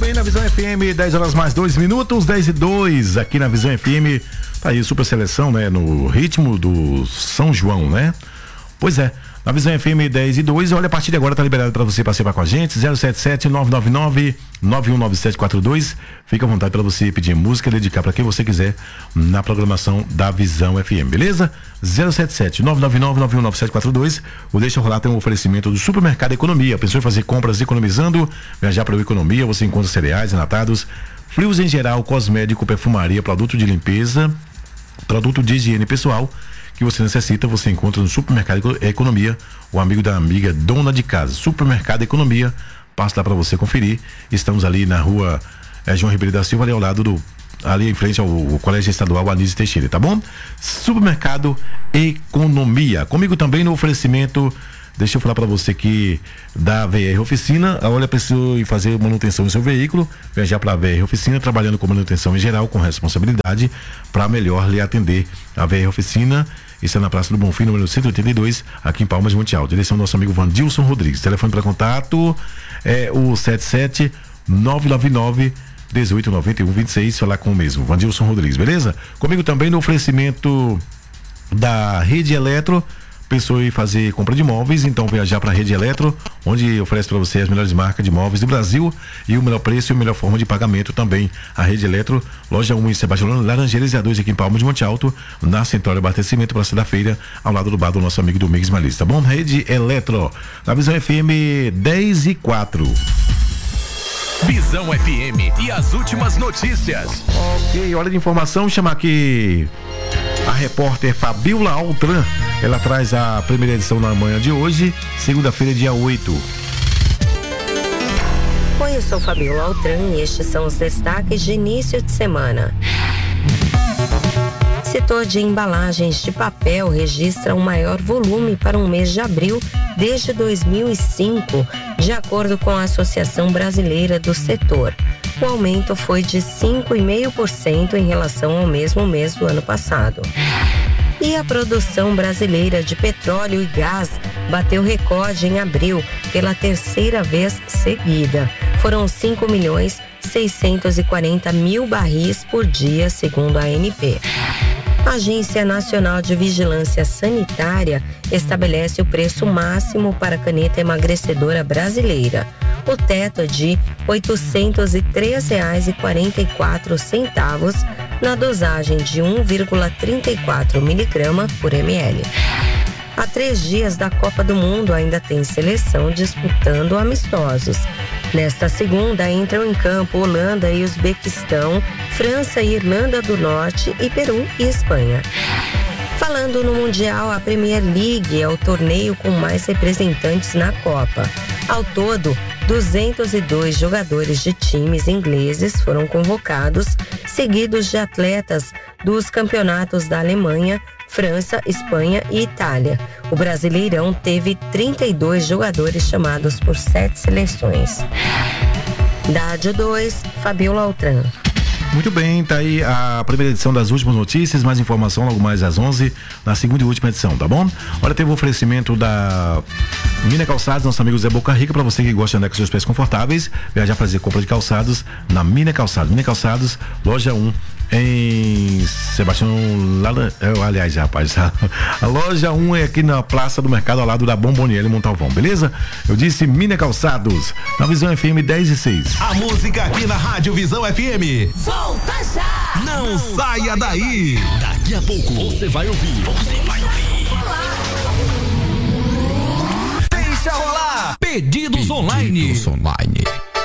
bem, na Visão FM, 10 horas mais 2 minutos, 10 e 2, aqui na Visão FM, tá aí, super seleção, né, no ritmo do São João, né? Pois é, na Visão FM 10 e 2, olha, a partir de agora tá liberado para você participar com a gente, 077-999-919742, fica à vontade para você pedir música, dedicar para quem você quiser na programação da Visão FM, beleza? 077-999-919742, o Deixa Rolar tem um oferecimento do Supermercado Economia, pensou em fazer compras economizando, viajar para o Economia, você encontra cereais, enlatados, frios em geral, cosmético, perfumaria, produto de limpeza, produto de higiene pessoal, que você necessita, você encontra no Supermercado Economia, o amigo da amiga dona de casa. Supermercado Economia, passa lá para você conferir. Estamos ali na rua João Ribeiro da Silva, ali ao lado ali em frente ao Colégio Estadual Anísio Teixeira, tá bom? Supermercado Economia. Comigo também no oferecimento, deixa eu falar para você que da VR Oficina, olha, precisou ir fazer manutenção no seu veículo, viajar para a VR Oficina, trabalhando com manutenção em geral, com responsabilidade, para melhor lhe atender. A VR Oficina está na Praça do Bonfim, número 182, aqui em Palmas de Monte Alto. Direção do nosso amigo Vandilson Rodrigues. Telefone para contato é o 77-999-1891-26, falar com o mesmo, Vandilson Rodrigues, beleza? Comigo também no oferecimento da Rede Eletro, pensou em fazer compra de móveis, então viajar para a Rede Eletro, onde oferece para você as melhores marcas de móveis do Brasil e o melhor preço e a melhor forma de pagamento também. A Rede Eletro, loja 1 em Sebastião Laranjeiras e a 2 aqui em Palmas de Monte Alto, na Central de Abastecimento, Praça da Feira, ao lado do bar do nosso amigo Domingos Malista, tá bom? Rede Eletro, na Visão FM 10 e 4. Visão FM e as últimas notícias. Ok, hora de informação, chamar aqui a repórter Fabiola Altran. Ela traz a primeira edição na manhã de hoje, segunda-feira, dia 8. Oi, eu sou Fabiola Altran e estes são os destaques de início de semana. Setor de embalagens de papel registra um maior volume para um mês de abril desde 2005, de acordo com a Associação Brasileira do Setor. O aumento foi de 5,5% em relação ao mesmo mês do ano passado. E a produção brasileira de petróleo e gás bateu recorde em abril pela terceira vez seguida. Foram 5.640.000 barris por dia, segundo a ANP. A Agência Nacional de Vigilância Sanitária estabelece o preço máximo para a caneta emagrecedora brasileira. O teto é de R$ 803,44 na dosagem de 1,34 miligrama por ml. Há 3 dias da Copa do Mundo ainda tem seleção disputando amistosos. Nesta segunda entram em campo Holanda e Uzbequistão, França e Irlanda do Norte e Peru e Espanha. Falando no Mundial, a Premier League é o torneio com mais representantes na Copa. Ao todo, 202 jogadores de times ingleses foram convocados, seguidos de atletas dos campeonatos da Alemanha, França, Espanha e Itália. O Brasileirão teve 32 jogadores chamados por 7 seleções. Da Rádio 2, Fabiola Altran. Muito bem, tá aí a primeira edição das últimas notícias, mais informação logo mais às 11 na segunda e última edição, tá bom? Olha, teve o oferecimento da Mina Calçados, nosso amigo Zé Boca Rica, para você que gosta de andar com seus pés confortáveis, viajar fazer compra de calçados na Mina Calçados. Mina Calçados, loja 1 em Sebastião, aliás, rapaz, a loja 1 é aqui na Praça do Mercado, ao lado da Bomboniere Montalvão, beleza? Eu disse Mina Calçados, na Visão FM 10 e 6. A música aqui na Rádio Visão FM. Volta já! Não saia daí! Daqui a pouco você vai ouvir. Deixa rolar! Pedidos online.